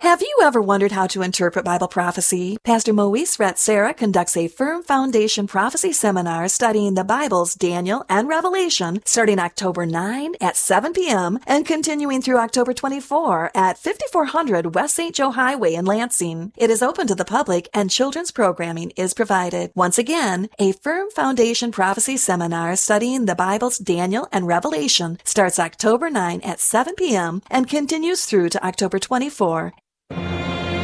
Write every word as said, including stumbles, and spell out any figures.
Have you ever wondered how to interpret Bible prophecy? Pastor Moise Retsera conducts a Firm Foundation Prophecy Seminar studying the Bibles, Daniel and Revelation, starting October ninth at seven p.m. and continuing through October twenty-fourth at fifty-four hundred West Saint Joe Highway in Lansing. It is open to the public and children's programming is provided. Once again, a Firm Foundation Prophecy Seminar studying the Bibles, Daniel and Revelation starts October ninth at seven p.m. and continues through to October twenty-fourth.